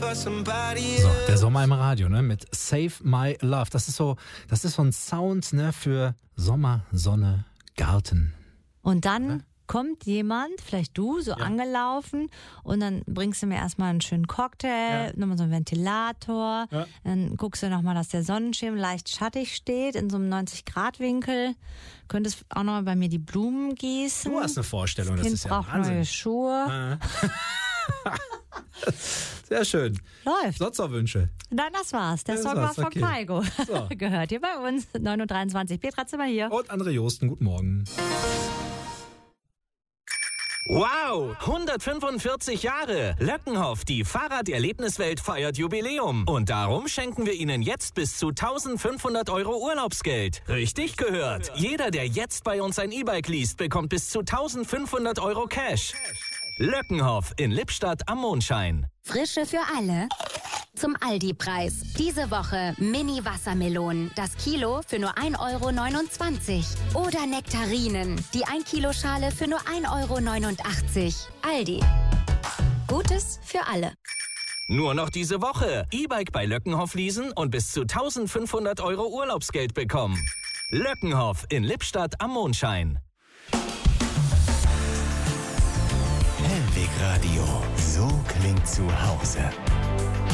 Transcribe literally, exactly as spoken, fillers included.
So, der Sommer im Radio, ne, mit Save My Love. Das ist so, das ist so ein Sound, ne, für Sommer, Sonne, Garten. Und dann ja? kommt jemand, vielleicht du, so ja. angelaufen und dann bringst du mir erstmal einen schönen Cocktail, ja. nochmal so einen Ventilator, ja. dann guckst du nochmal, dass der Sonnenschirm leicht schattig steht in so einem neunzig-Grad-Winkel. Könntest auch nochmal bei mir die Blumen gießen. Du hast eine Vorstellung, das, das kind ist ja braucht Wahnsinn. Neue Schuhe. Sehr schön. Läuft. Sonst noch Wünsche? Nein, das war's. Der das Song war's. war von Okay. Kaigo. So. Gehört hier bei uns. neun Uhr dreiundzwanzig. Petra Zimmer hier. Und André Josten, guten Morgen. Wow, hundertfünfundvierzig Jahre. Löckenhoff, die Fahrraderlebniswelt, feiert Jubiläum. Und darum schenken wir Ihnen jetzt bis zu eintausendfünfhundert Euro Urlaubsgeld. Richtig gehört. Jeder, der jetzt bei uns ein E-Bike liest, bekommt bis zu eintausendfünfhundert Euro Cash. Löckenhoff in Lippstadt am Mondschein. Frische für alle. Zum Aldi-Preis. Diese Woche Mini-Wassermelonen. Das Kilo für nur ein Euro neunundzwanzig. Oder Nektarinen. Die ein Kilo Schale für nur ein Euro neunundachtzig. Aldi. Gutes für alle. Nur noch diese Woche. E-Bike bei Löckenhoff leasen und bis zu eintausendfünfhundert Euro Urlaubsgeld bekommen. Löckenhoff in Lippstadt am Mondschein. Hellweg Radio. So klingt zu Hause.